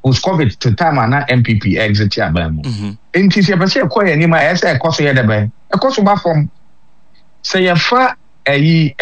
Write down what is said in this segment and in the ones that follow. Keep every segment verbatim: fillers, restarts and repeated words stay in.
was COVID to time and M P P exit ya bam. In Tisia Basia Koya Nima S A Cosia de Bay, a Kosoba from say a fa a ye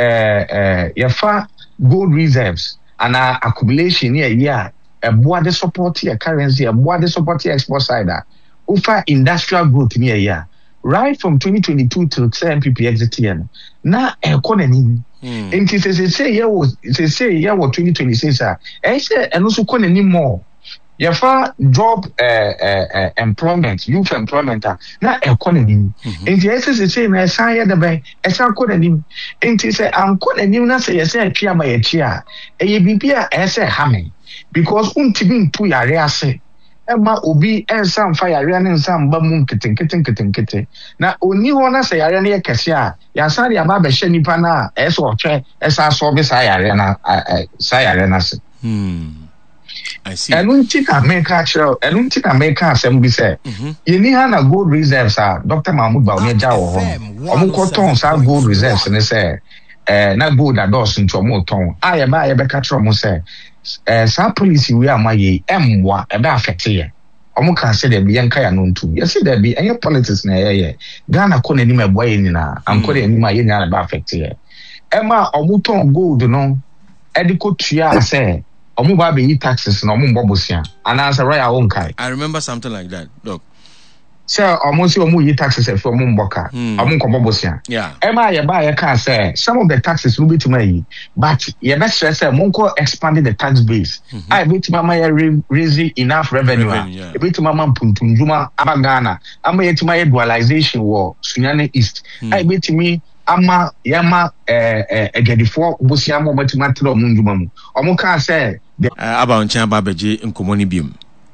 a fa gold reserves and our accumulation here, yeah, a board de support here currency, a board de support here export side, ufa industrial growth near yeah. Right from twenty twenty-two to M P P exit here. Now, a economy. In Tisia say, yeah, was say, yeah, what twenty twenty-six, I say, and also con anymore. Yafa job uh, uh, uh, employment, youth employment, na economy. Inti ese se say na san ya da ban, esa economy. Inti say an economy na say yesa atwa ma ya chia. Eye bibia ese hame because untimi ntu yare ase. Ema obi ensa mfa yare na ensa mba mu nketen nketen nketen nketen. Na oni ho na say yare na ye kese a, ya san ya ba be hye nipa na ese otwe esa so be sa yare na sa yare na se. Hmm. I see. I don't think I make a show. I don't think I make a assembly say. You need a gold reserves, sir. Doctor Mahmoud Baunia Jaw. I'm cotton, sir, gold reserves, and they say, eh, not gold that does into a more tone. I am a better trouble, say, eh, some police we are my M wa about fifty. I'm can say there be young Kaya known too. Yes, there be any politics in a Ghana couldn't any my boy in a, I'm calling any my yen about fifty. Emma or Muton gold, no, Edico Tria say. Omu ba be taxes na omu mbobosia and answer right our own kai. I remember something like that, doc. Say omu si omu yi taxes e for omu mboka omu nkobobosia. Yeah. Ema ye ba ye can say some of the taxes will be to me but ye best stress say monko expanding the tax base. I be to mama ye raising enough revenue. E be to mama puntunjuma abagana. Ama ye to my dualization war Sunyane East. I be to me ama yama eh eh egedifo bosia mo matimantro munjuma mu. Omu can say about Chamba Beji in Komoni Beam.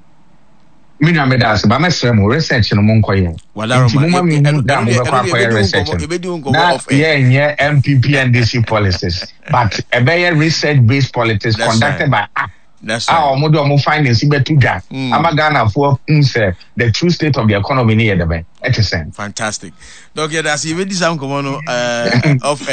Mina Medas, but my son will research in a monkoye. Well, I remember research. Yeah, yeah, M P P and D C policies, but a better research based politics conducted by that's our model findings. I'm Ghana for the true state of the economy near the bank. Fantastic. Doctor, that's even this uncommon of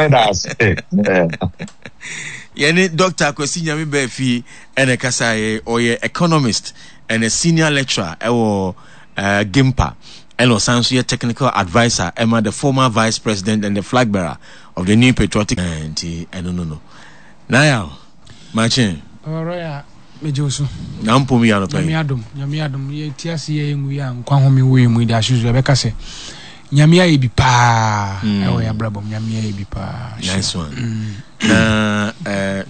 Yene Doctor Kwesi Nyame Befi and a Kasaye or ye economist and a senior lecturer or uh, Gimpa and Osansuye technical advisor Emma the former vice president and the flag bearer of the new patriotic and I don't know. Now, Machin. Alright, Mejosu. Nampo mi ano pa. Yamiadum, yamiadum ye tiasi ye nguya nkwa mi we mu da shuzu Rebecca say. Nyamia ye bi pa. Ewo ya brabo nyamia ye bi pa. Nice one. Mm. Na eh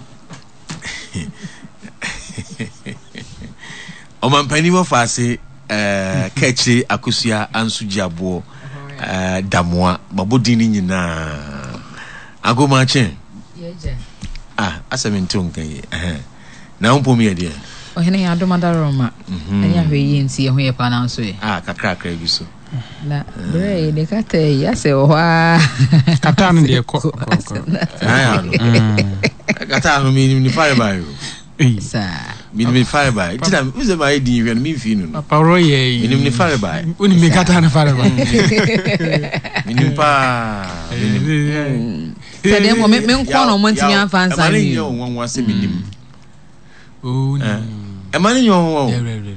Omampani mo fa se eh Kechi Akusia Ansuji Abo eh Damoa babodini nyina. Agoma chen. Yeje. Ah, aseminto nkan ye. Eh. Na umpo mi ede. Ohene ya domada Roma. Anya hwe nsi ho ye pa na nso ye. Ah, kakra kakra bi so. Na bre de kate ya se oha. Kata no de ko. Ah, kata no mi ni fire by. Sa. Mi ni fire by. Tida mi ze ba di hwe mi fi no. Papa ro ye. Mi ni fire by. Oni mi kata na fire by. Mi ni pa. Tade mo me nko no mo ntimi afansa ni. Amani yo won wa se mi nim. Oh no. Amani yo won.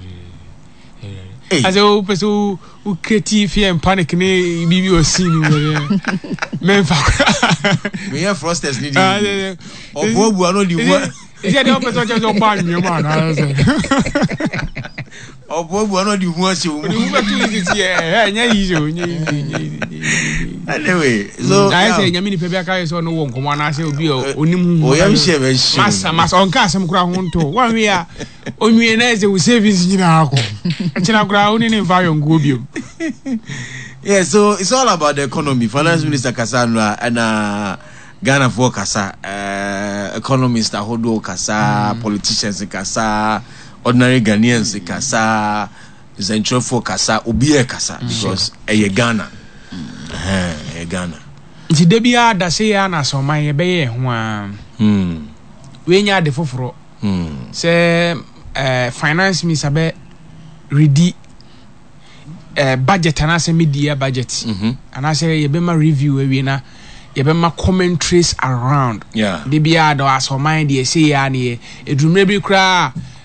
As a person who creative and panic ne bibi o sin we men fa we have frosters need obobu ano di wo is there the person just on ban me man obobu ano di wo se wo we betu is here nya easy anyway so I say nya mini pebia kai so no wo nkomo na say obi onim hu o yam share be shi massa massa on ka asem kura ho nto wan we a onwie na say we savings nyina akọ china kura oni ni vayo ngo biom. Yeah, so it's all about the economy. Finance Minister Kasano and uh, Ghana for Kasa, uh, economists Ahodo Kasa, mm. politicians Kasa, ordinary Ghanaians Kasa, Central for Kasa, Ubie Kasa, because a Ghana, a Ghana. Nti debia da se ya na so man ye be ho a. Hmm. We nya de foforo. Hmm. Se uh, finance minister be ready Uh, budget and I say media budget, mm-hmm. and I say you be my review we na you be my commentaries around. Yeah, they be ad or so mind they say ya ni edumre bi kra